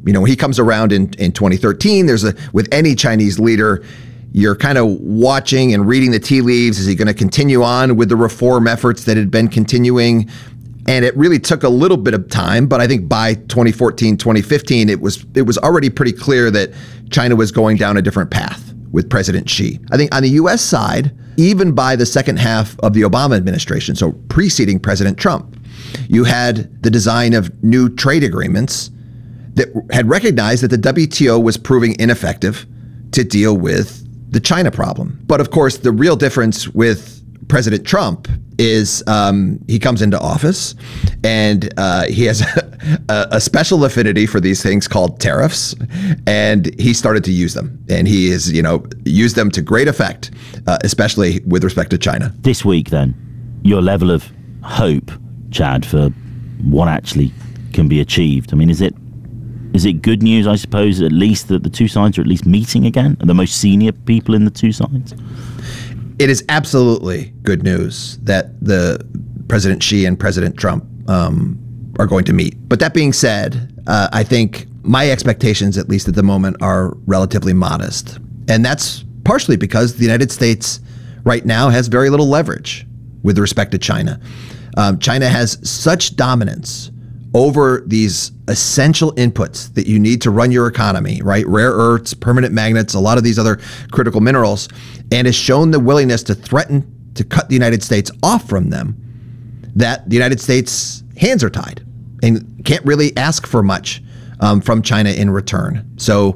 when he comes around in 2013, with any Chinese leader, you're kind of watching and reading the tea leaves. Is he going to continue on with the reform efforts that had been continuing? And it really took a little bit of time, but I think by 2014, 2015, it was already pretty clear that China was going down a different path with President Xi. I think on the U.S. side, even by the second half of the Obama administration, so preceding President Trump, you had the design of new trade agreements that had recognized that the WTO was proving ineffective to deal with the China problem. But of course, the real difference with President Trump is he comes into office and he has a special affinity for these things called tariffs, and he started to use them, and he has used them to great effect, especially with respect to China. This week, then, your level of hope, Chad, for what actually can be achieved. I mean, is it good news, I suppose, at least that the two sides are at least meeting again, and the most senior people in the two sides? It is absolutely good news that the President Xi and President Trump are going to meet. But that being said, I think my expectations, at least at the moment, are relatively modest. And that's partially because the United States right now has very little leverage with respect to China. China has such dominance over these essential inputs that you need to run your economy, right? Rare earths, permanent magnets, a lot of these other critical minerals, and has shown the willingness to threaten to cut the United States off from them, that the United States' hands are tied and can't really ask for much from China in return. So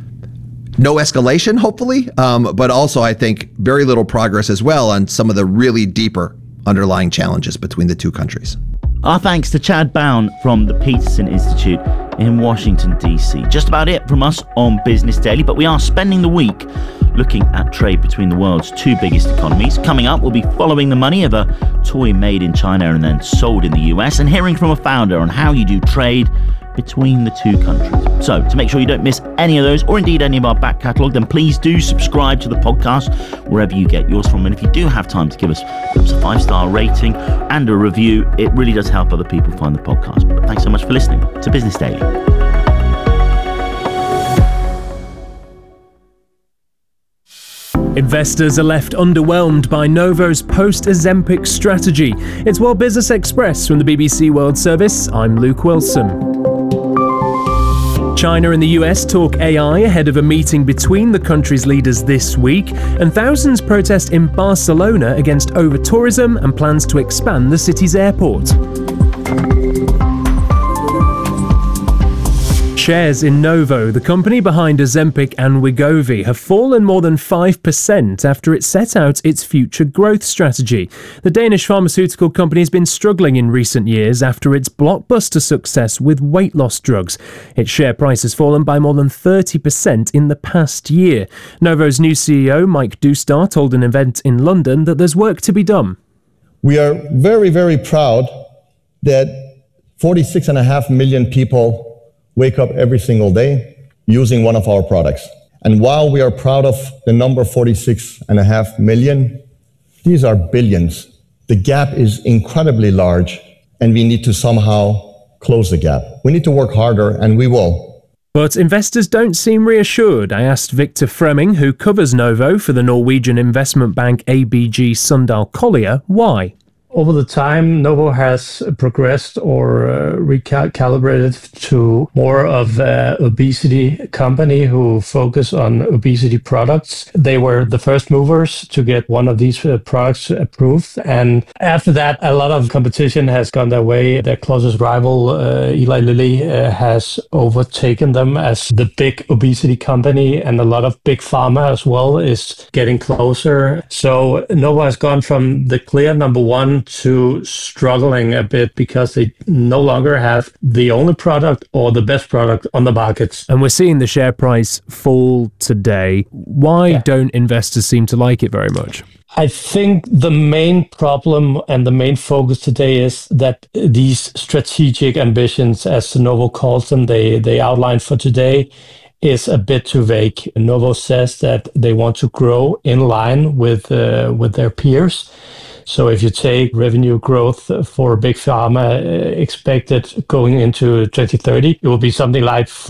no escalation, hopefully, but also I think very little progress as well on some of the really deeper underlying challenges between the two countries. Our thanks to Chad Bown from the Peterson Institute in Washington, D.C. Just about it from us on Business Daily, but we are spending the week looking at trade between the world's two biggest economies. Coming up, we'll be following the money of a toy made in China and then sold in the US, and hearing from a founder on how you do trade between the two countries. So, to make sure you don't miss any of those, or indeed any of our back catalogue, then please do subscribe to the podcast wherever you get yours from. And if you do have time to give us perhaps a 5-star rating and a review, it really does help other people find the podcast. But thanks so much for listening to Business Daily. Investors are left underwhelmed by Novo's post-Ozempic strategy. It's World Business Express from the BBC World Service. I'm Luke Wilson. China and the US talk AI ahead of a meeting between the country's leaders this week, and thousands protest in Barcelona against over-tourism and plans to expand the city's airport. Shares in Novo, the company behind Ozempic and Wegovy, have fallen more than 5% after it set out its future growth strategy. The Danish pharmaceutical company has been struggling in recent years after its blockbuster success with weight loss drugs. Its share price has fallen by more than 30% in the past year. Novo's new CEO, Mike Doustar, told an event in London that there's work to be done. We are very, very proud that 46.5 million people wake up every single day using one of our products. And while we are proud of the number 46.5 million, these are billions. The gap is incredibly large, and we need to somehow close the gap. We need to work harder, and we will. But investors don't seem reassured. I asked Victor Fremming, who covers Novo for the Norwegian investment bank ABG Sundal Collier, why. Over the time, Novo has progressed or recalibrated to more of an obesity company who focus on obesity products. They were the first movers to get one of these products approved. And after that, a lot of competition has gone their way. Their closest rival, Eli Lilly, has overtaken them as the big obesity company. And a lot of big pharma as well is getting closer. So Novo has gone from the clear number one to struggling a bit because they no longer have the only product or the best product on the markets. And we're seeing the share price fall today. Why don't investors seem to like it very much? I think the main problem and the main focus today is that these strategic ambitions, as Novo calls them, they outlined for today, is a bit too vague. Novo says that they want to grow in line with their peers. So if you take revenue growth for big pharma expected going into 2030, it will be something like